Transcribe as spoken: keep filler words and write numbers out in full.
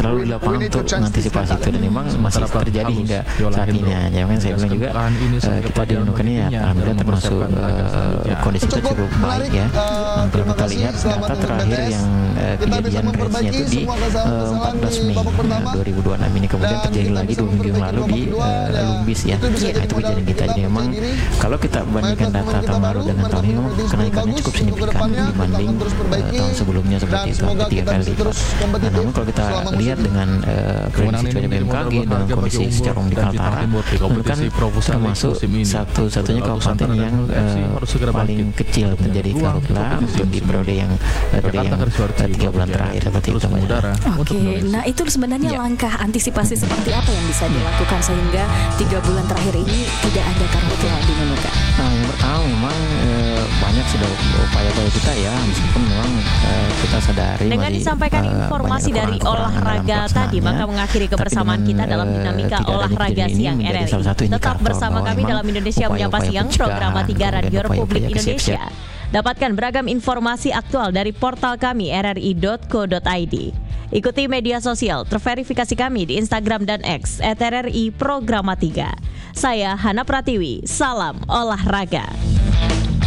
selalu di lapangan untuk mengantisipasi itu, dan memang masih terjadi hingga saat ini. Ya kan saya bilang juga uh, kita di Nunukan ini ya alhamdulillah termasuk uh, kondisi kita cukup baik ya. Um, kalau kita lihat data terakhir yang uh, kejadian range-nya itu di uh, empat belas Mei uh, dua ribu dua puluh enam ini, kemudian terjadi lagi dua minggu yang lalu di uh, Lumbis ya. Nah itu kejadian kita. Jadi memang kalau kita bandingkan data tahun lalu dengan tahun ini, memang kenaikannya cukup signifikan dibanding uh, tahun sebelumnya seperti itu, hampir tiga kali lipat. Nah, namun kalau kita lihat dengan uh, prediksi cuaca B M K G dan kondisi secara umum di Kaltara, kan termasuk satu-satunya kabupaten yang uh, paling kecil terjadi karhutla untuk di periode yang periode yang uh, tiga bulan terakhir seperti itu. Oke, nah itu sebenarnya ya. Langkah antisipasi seperti apa yang bisa dilakukan sehingga tiga bulan terakhir ini tidak ada karhutla di Nunukan? Nah, yang pertama memang uh, banyak sudah upaya-upaya kita ya, meskipun memang uh, kita sadari dengan masih, disampaikan uh, informasi dari olahraga tadi, maka mengakhiri kebersamaan dengan, kita dalam dinamika uh, olahraga siang R R I. Tetap bersama kami dalam Indonesia Menyapa Siang, program tiga Radio Republik Indonesia. Dapatkan beragam informasi aktual dari portal kami r r i dot co dot i d. Ikuti media sosial terverifikasi kami di Instagram dan X et r r i Programa tiga. Saya Hana Pratiwi, salam olahraga.